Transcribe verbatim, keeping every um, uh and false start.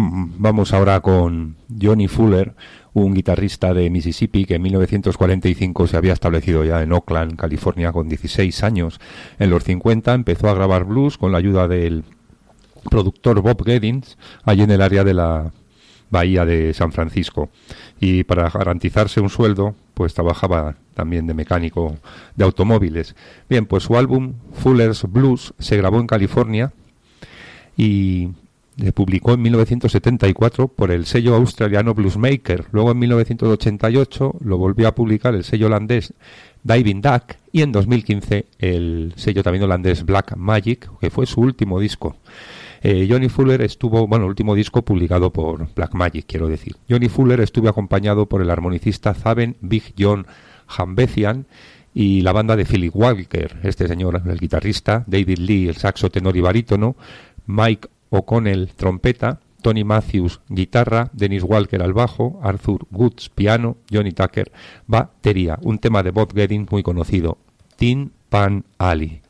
vamos ahora con Johnny Fuller, un guitarrista de Mississippi que en mil novecientos cuarenta y cinco se había establecido ya en Oakland, California, con dieciséis años. En los cincuenta empezó a grabar blues con la ayuda del productor Bob Geddings, allí en el área de la bahía de San Francisco, y para garantizarse un sueldo pues trabajaba también de mecánico de automóviles. Bien, pues su álbum Fuller's Blues se grabó en California y se publicó en mil novecientos setenta y cuatro por el sello australiano Bluesmaker. Luego en mil novecientos ochenta y ocho lo volvió a publicar el sello holandés Diving Duck, y en dos mil quince el sello también holandés Black Magic, que fue su último disco. Eh, Johnny Fuller estuvo, bueno, el último disco publicado por Black Magic, quiero decir. Johnny Fuller estuvo acompañado por el armonicista Zaben Big John Hambethian y la banda de Philip Walker, este señor, el guitarrista, David Lee, el saxo tenor y barítono, Mike O'Connell, trompeta, Tony Matthews, guitarra, Dennis Walker al bajo, Arthur Woods, piano, Johnny Tucker, batería. Un tema de Bob Geddings muy conocido, Tin Pan Alley.